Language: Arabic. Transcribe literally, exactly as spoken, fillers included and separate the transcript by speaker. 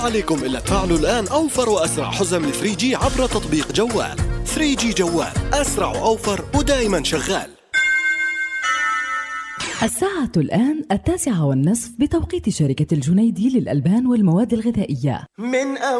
Speaker 1: عليكم إلا تفعلوا الآن أوفر وأسرع حزم ل ثري جي عبر تطبيق جوال. ثري جي جوال، أسرع وأوفر ودائما شغال.
Speaker 2: الساعة الآن التاسعة والنصف بتوقيت شركة الجنيدي للألبان والمواد الغذائية.
Speaker 3: من